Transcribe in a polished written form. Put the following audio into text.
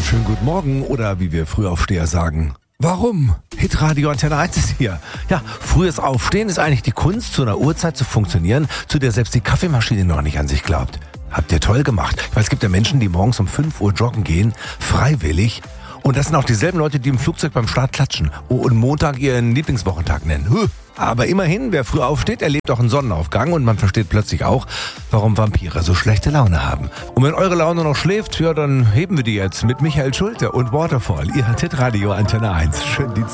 Schönen guten Morgen oder wie wir Frühaufsteher sagen. Warum? Hitradio Antenne 1 ist hier. Ja, frühes Aufstehen ist eigentlich die Kunst, zu einer Uhrzeit zu funktionieren, zu der selbst die Kaffeemaschine noch nicht an sich glaubt. Habt ihr toll gemacht. Weil es gibt ja Menschen, die morgens um 5 Uhr joggen gehen, freiwillig. Und das sind auch dieselben Leute, die im Flugzeug beim Start klatschen und Montag ihren Lieblingswochentag nennen. Aber immerhin, wer früh aufsteht, erlebt auch einen Sonnenaufgang und man versteht plötzlich auch, warum Vampire so schlechte Laune haben. Und wenn eure Laune noch schläft, ja, dann heben wir die jetzt mit Michael Schulte und Waterfall. Ihr Hitradio Antenne 1. Schönen Dienstag.